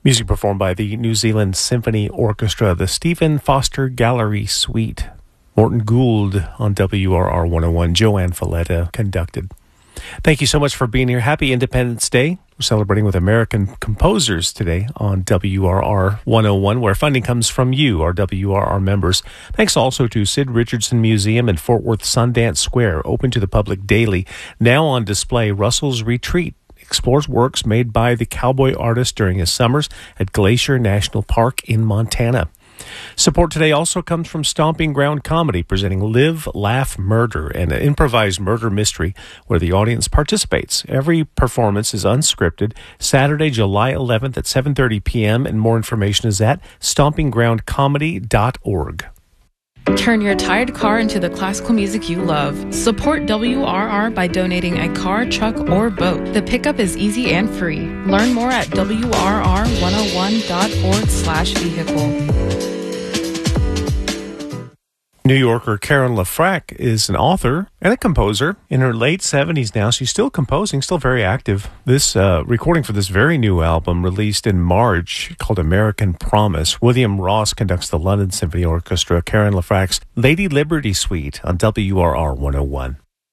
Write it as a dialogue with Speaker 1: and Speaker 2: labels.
Speaker 1: Music performed by the New Zealand Symphony Orchestra, the Stephen Foster Gallery Suite. Morton Gould on WRR 101. Joanne Falletta conducted. Thank you so much for being here. Happy Independence Day. We're celebrating with American composers today on WRR 101, where funding comes from you, our WRR members. Thanks also to Sid Richardson Museum in Fort Worth Sundance Square, open to the public daily. Now on display, Russell's Retreat explores works made by the cowboy artist during his summers at Glacier National Park in Montana. Support today also comes from Stomping Ground Comedy, presenting Live, Laugh, Murder, an improvised murder mystery where the audience participates. Every performance is unscripted. Saturday, July 11th at 7:30 p.m. And more information is at stompinggroundcomedy.org.
Speaker 2: Turn your tired car into the classical music you love. Support WRR by donating a car, truck, or boat. The pickup is easy and free. Learn more at WRR101.org/vehicle.
Speaker 1: New Yorker Karen LaFrac is an author and a composer. In her late 70s now, she's still composing, still very active. This recording for this very new album, released in March, called American Promise. William Ross conducts the London Symphony Orchestra. Karen LaFrac's Lady Liberty Suite on WRR 101.